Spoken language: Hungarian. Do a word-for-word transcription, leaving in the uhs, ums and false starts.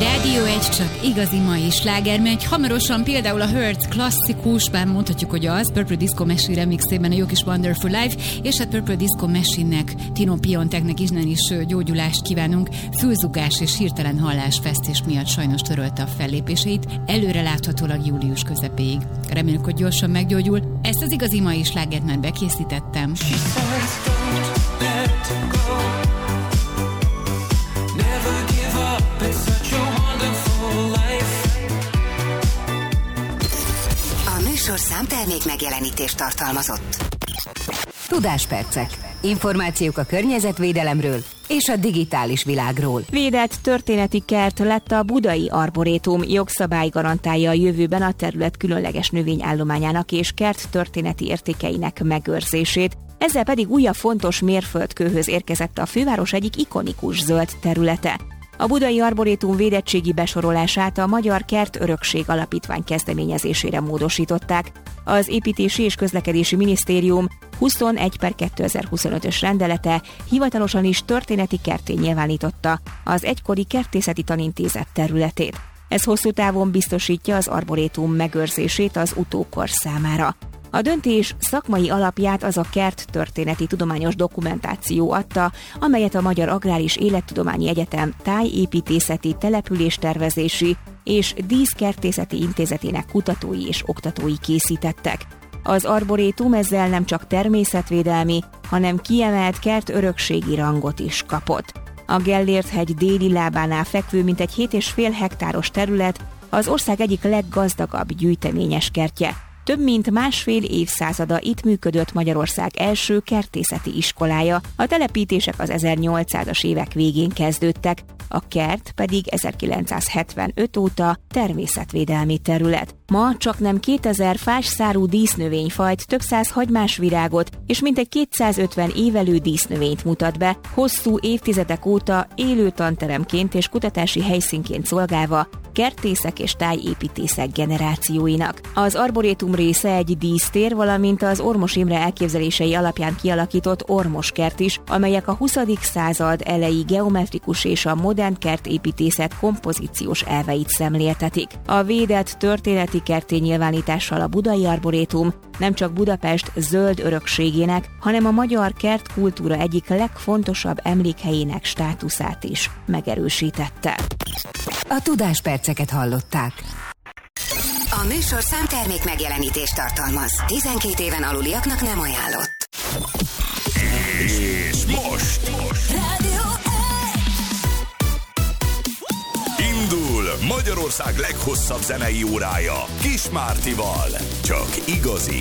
Rádió egy csak igazi mai sláger, megy hamarosan például a Hurt klasszikus, bár mondhatjuk, hogy az Purple Disco Machine remixében a jó kis Wonderful Life, és hát Purple Disco Machine-nek, Tino Pionteknek innen is gyógyulást kívánunk. Fülzugás és hirtelen hallásvesztés miatt sajnos törölte a fellépéseit, előre láthatólag július közepéig. Reméljük, hogy gyorsan meggyógyul. Ezt az igazi mai slágert már bekészítettem. A műsor számtermék megjelenítést tartalmazott. Tudáspercek. Információk a környezetvédelemről és a digitális világról. Védett történeti kert lett a Budai Arborétum. Jogszabály garantálja a jövőben a terület különleges növényállományának és kert történeti értékeinek megőrzését. Ezzel pedig újabb fontos mérföldkőhöz érkezett a főváros egyik ikonikus zöld területe. A Budai Arborétum védettségi besorolását a Magyar Kert Örökség Alapítvány kezdeményezésére módosították. Az Építési és Közlekedési Minisztérium huszonegy per kétezer-huszonötös rendelete hivatalosan is történeti kertté nyilvánította az egykori Kertészeti Tanintézet területét. Ez hosszú távon biztosítja az arborétum megőrzését az utókor számára. A döntés szakmai alapját az a kert történeti tudományos dokumentáció adta, amelyet a Magyar Agrár és Élettudományi Egyetem Tájépítészeti, Településtervezési és Díszkertészeti Intézetének kutatói és oktatói készítettek. Az arborétum ezzel nem csak természetvédelmi, hanem kiemelt kertörökségi rangot is kapott. A Gellért-hegy déli lábánál fekvő mintegy hét egész öt hektáros terület az ország egyik leggazdagabb gyűjteményes kertje. Több mint másfél évszázada itt működött Magyarország első kertészeti iskolája, a telepítések az ezernyolcszázas évek végén kezdődtek, a kert pedig ezerkilencszázhetvenöt óta természetvédelmi terület. Ma csaknem kétezer fásszárú dísznövényfajt, több száz hagymás virágot és mintegy kétszázötven évelő dísznövényt mutat be, hosszú évtizedek óta élő tanteremként és kutatási helyszínként szolgálva kertészek és tájépítészek generációinak. Az arborétum része egy dísztér, valamint az Ormos Imre elképzelései alapján kialakított ormoskert is, amelyek a huszadik század elejé geometrikus és a modern kertépítészet kompozíciós elveit szemléltetik. A védett történeti kertté nyilvánítással a Budai Arborétum nem csak Budapest zöld örökségének, hanem a magyar kertkultúra egyik legfontosabb emlékhelyének státuszát is megerősítette. A Tudásperceket hallották. A műsor számtermék megjelenítést tartalmaz. tizenkét éven aluliaknak nem ajánlott. És most! Rádió Indul Magyarország leghosszabb zenei órája Kis Mártival. Csak igazi